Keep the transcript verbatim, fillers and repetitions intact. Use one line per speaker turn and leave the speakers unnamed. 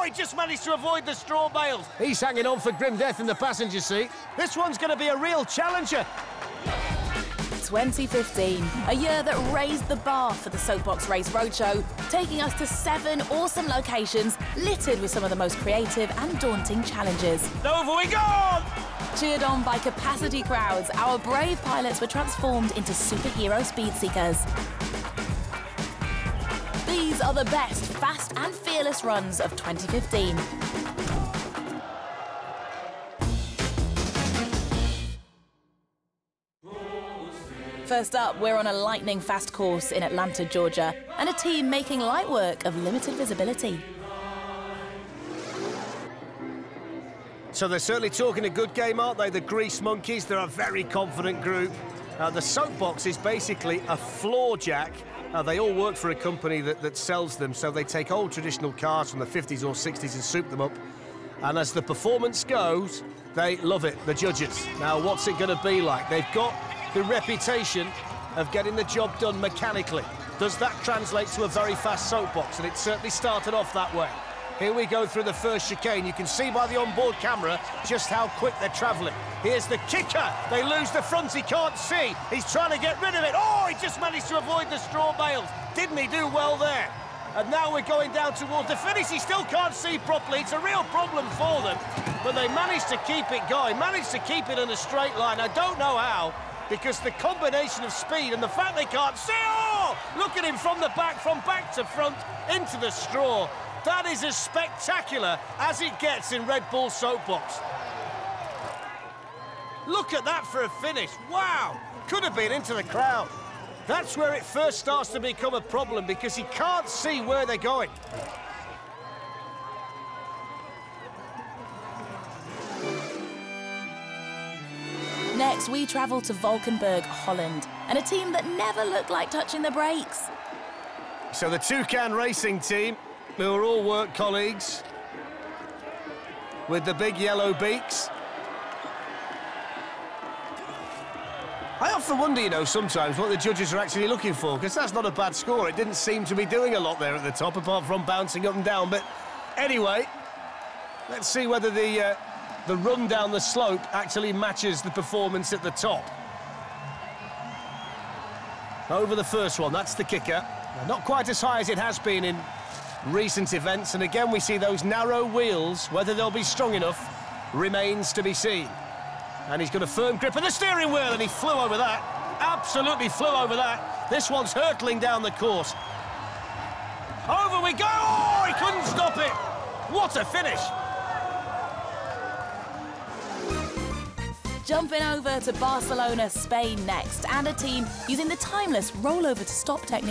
he just managed to avoid the straw bales.
He's hanging on for grim death in the passenger seat.
This one's going to be a real challenger.
twenty fifteen, a year that raised the bar for the Soapbox Race Roadshow, taking us to seven awesome locations littered with some of the most creative and daunting challenges.
Over we go!
Cheered on by capacity crowds, our brave pilots were transformed into superhero speed seekers. These are the best fast and fearless runs of twenty fifteen. First up, we're on a lightning-fast course in Atlanta, Georgia, and a team making light work of limited visibility.
So they're certainly talking a good game, aren't they? The Grease Monkeys, they're a very confident group. Uh, the Soapbox is basically a floor jack. Uh, they all work for a company that, that sells them, so they take old traditional cars from the fifties or sixties and soup them up. And as the performance goes, they love it, the judges. Now, what's it going to be like? They've got the reputation of getting the job done mechanically. Does that translate to a very fast Soapbox? And it certainly started off that way. Here we go through the first chicane. You can see by the onboard camera just how quick they're travelling. Here's the kicker. They lose the front, he can't see. He's trying to get rid of it. Oh, he just managed to avoid the straw bales. Didn't he do well there? And now we're going down towards the finish. He still can't see properly. It's a real problem for them. But they managed to keep it going, managed to keep it in a straight line. I don't know how, because the combination of speed and the fact they can't see, oh, look at him from the back, from back to front, into the straw. That is as spectacular as it gets in Red Bull Soapbox. Look at that for a finish. Wow, could have been into the crowd. That's where it first starts to become a problem, because he can't see where they're going.
Next, we travel to Valkenburg, Holland, and a team that never looked like touching the brakes.
So the Toucan Racing team, who are all work colleagues, with the big yellow beaks. I often wonder, you know, sometimes what the judges are actually looking for, because that's not a bad score. It didn't seem to be doing a lot there at the top, apart from bouncing up and down. But anyway, let's see whether the... Uh, The run down the slope actually matches the performance at the top. Over the first one, that's the kicker. Not quite as high as it has been in recent events, and again we see those narrow wheels. Whether they'll be strong enough remains to be seen. And he's got a firm grip of the steering wheel, and he flew over that. Absolutely flew over that. This one's hurtling down the course. Over we go! Oh, he couldn't stop it! What a finish!
Jumping over to Barcelona, Spain next, and a team using the timeless roll-over to stop technique.